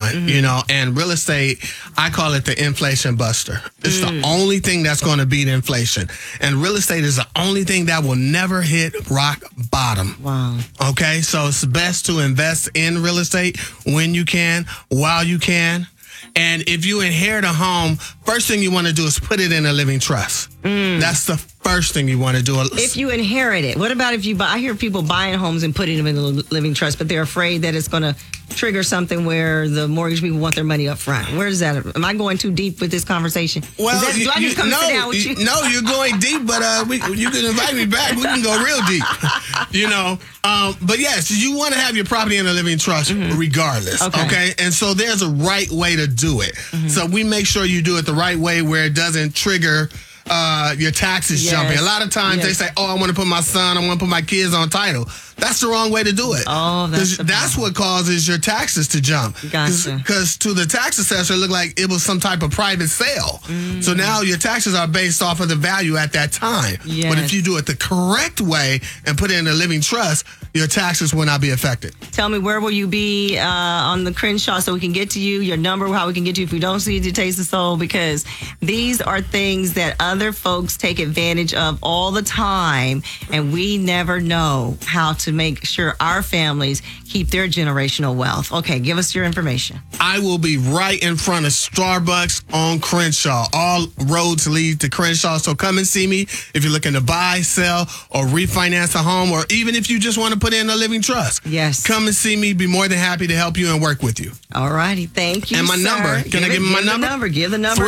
on, and real estate, I call it the inflation buster. It's the only thing that's going to beat inflation. And real estate is the only thing that will never hit rock bottom. Wow. Okay, so it's best to invest in real estate when you can, while you can. And if you inherit a home, first thing you want to do is put it in a living trust. That's the first thing you want to do. If you inherit it, what about if you buy? I hear people buying homes and putting them in a living trust, but they're afraid that it's going to trigger something where the mortgage people want their money up front. Where is that? Am I going too deep with this conversation? Well, do I need to come sit down with you? No, you're going deep, but you can invite me back. We can go real deep, But yes, you want to have your property in a living trust regardless, okay? And so there's a right way to do it. So we make sure you do it the right way where it doesn't trigger your taxes jumping. A lot of times they say, I want to put my son, I want to put my kids on title. That's the wrong way to do it. Oh, that's what causes your taxes to jump. Gotcha. Because to the tax assessor, it looked like it was some type of private sale. So now your taxes are based off of the value at that time. Yes. But if you do it the correct way and put it in a living trust, your taxes will not be affected. Tell me, where will you be on the Crenshaw so we can get to you, your number, how we can get to you if we don't see you to Taste the Soul, because these are things that other folks take advantage of all the time, and we never know how to make sure our families keep their generational wealth. Okay, give us your information. I will be right in front of Starbucks on Crenshaw. All roads lead to Crenshaw, so come and see me if you're looking to buy, sell, or refinance a home, or even if you just want to put in a living trust. Yes. Come and see me. Be more than happy to help you and work with you. All righty. Thank you, And my sir. number. Can I give him my number? Give the number.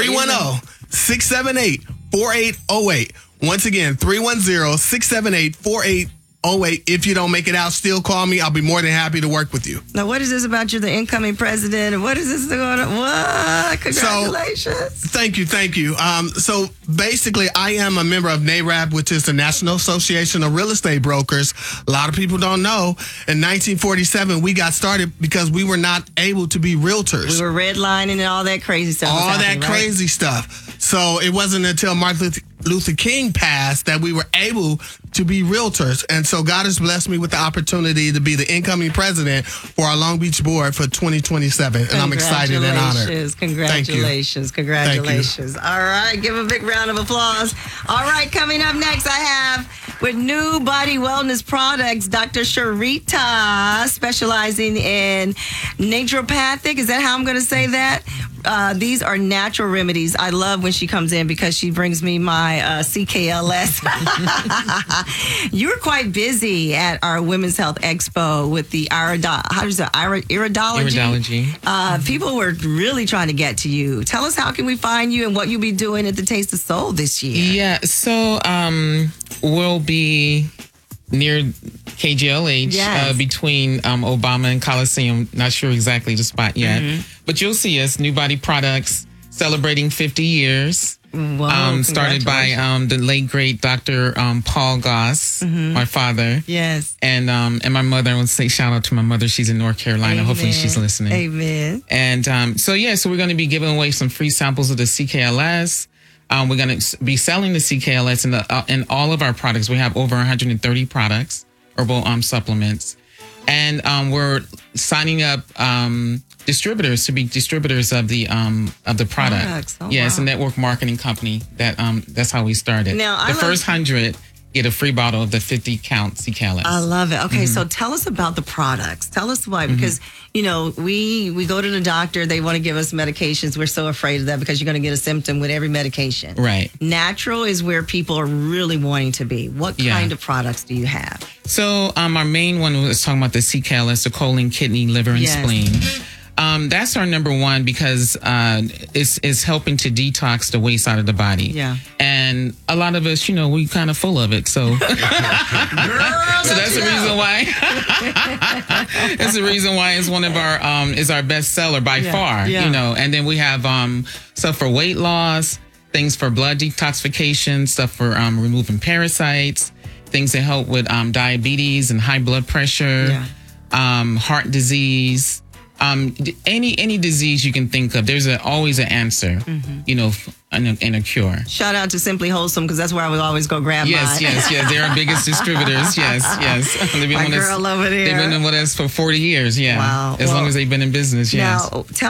310-678-4808. Once again, 310-678-4808. If you don't make it out, still call me. I'll be more than happy to work with you. Now, what is this about? You're the incoming president, and what is this going on? What? Congratulations. Thank you. So basically, I am a member of NAREB, which is the National Association of Real Estate Brokers. A lot of people don't know. In 1947, we got started because we were not able to be realtors. We were redlining and all that crazy stuff. Crazy stuff. So it wasn't until Martin Luther King passed that we were able to be realtors. And so God has blessed me with the opportunity to be the incoming president for our Long Beach board for 2027. And I'm excited and honored. Congratulations. Congratulations. All right. Give a big round of applause. All right. Coming up next, I have with New Body Wellness Products, Dr. Sharita, specializing in naturopathic. Is that how I'm going to say that? These are natural remedies. I love when she comes in because she brings me my CKLS. You were quite busy at our Women's Health Expo with the iridology. People were really trying to get to you. Tell us, how can we find you and what you'll be doing at the Taste of Soul this year? Yeah, so we'll be near KGLH, between Obama and Coliseum. Not sure exactly the spot yet. But you'll see us, New Body Products, celebrating 50 years. Wow, started by the late, great Dr. Paul Goss, my father. Yes. And my mother. I want to say shout out to my mother. She's in North Carolina. Amen. Hopefully she's listening. Amen. And so we're going to be giving away some free samples of the CKLS. We're going to be selling the CKLS in all of our products. We have over 130 products, herbal supplements. And we're signing up distributors to be distributors of the product. It's a network marketing company that's how we started. Now, the first 100 get a free bottle of the 50 count CKLS. I love it. Okay, so tell us about the products. Tell us why, because we go to the doctor, they want to give us medications. We're so afraid of that because you're going to get a symptom with every medication. Right. Natural is where people are really wanting to be. What kind of products do you have? So our main one was talking about the CKLS, the colon, kidney, liver, and spleen. That's our number one because it's helping to detox the waste out of the body. Yeah. And a lot of us, we kind of full of it. So, so that's the reason why. That's the reason why it's one of our is our best seller by far. Yeah. And then we have stuff for weight loss, things for blood detoxification, stuff for removing parasites, things that help with diabetes and high blood pressure, heart disease. Any disease you can think of, there's always an answer, and a cure. Shout out to Simply Wholesome, because that's where I would always go grab mine. Yes. They're our biggest distributors. Yes. They've been My girl over there. They've been with us for 40 years. Yeah. Wow. As long as they've been in business. Yes. Now,